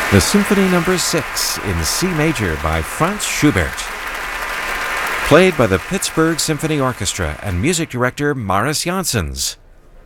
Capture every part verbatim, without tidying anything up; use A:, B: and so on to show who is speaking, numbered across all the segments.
A: The Symphony Number six in C major by Franz Schubert, played by the Pittsburgh Symphony Orchestra and music director Maris Janssens.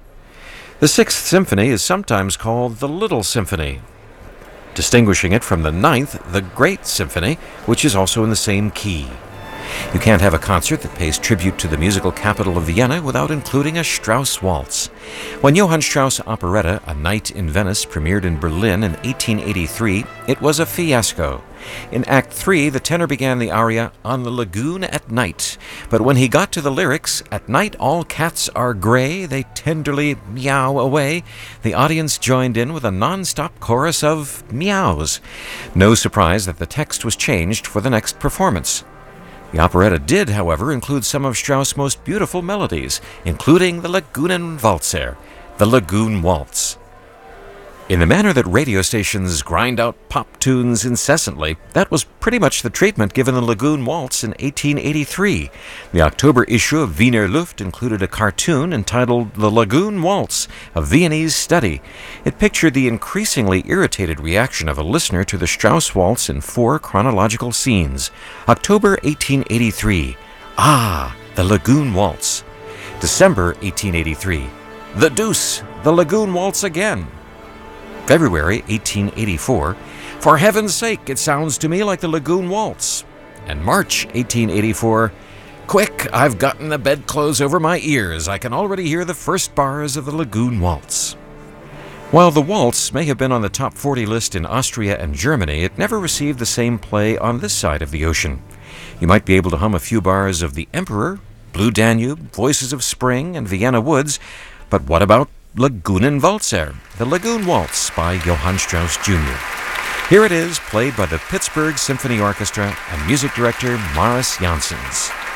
A: The Sixth Symphony is sometimes called the Little Symphony, distinguishing it from the Ninth, the Great Symphony, which is also in the same key. You can't have a concert that pays tribute to the musical capital of Vienna without including a Strauss waltz. When Johann Strauss' operetta A Night in Venice premiered in Berlin in eighteen eighty-three, it was a fiasco. In Act Three, the tenor began the aria On the Lagoon at Night, but when he got to the lyrics, At night all cats are gray, they tenderly meow away, the audience joined in with a non-stop chorus of meows. No surprise that the text was changed for the next performance. The operetta did, however, include some of Strauss' most beautiful melodies, including the Lagunenwalzer, the Lagoon Waltz. In the manner that radio stations grind out pop tunes incessantly, that was pretty much the treatment given the Lagoon Waltz in eighteen eighty-three. The October issue of Wiener Luft included a cartoon entitled The Lagoon Waltz, a Viennese study. It pictured the increasingly irritated reaction of a listener to the Strauss waltz in four chronological scenes. October eighteen eighty-three. Ah, the Lagoon Waltz. December eighteen eighty-three. The Deuce, the Lagoon Waltz again. February eighteen eighty-four, For heaven's sake, it sounds to me like the Lagoon Waltz. And March eighteen eighty-four, Quick, I've gotten the bedclothes over my ears. I can already hear the first bars of the Lagoon Waltz. While the waltz may have been on the top forty list in Austria and Germany, it never received the same play on this side of the ocean. You might be able to hum a few bars of The Emperor, Blue Danube, Voices of Spring, and Vienna Woods, but what about Lagunenwalzer, the Lagoon Waltz by Johann Strauss Junior Here it is, played by the Pittsburgh Symphony Orchestra and music director Maris Janssens.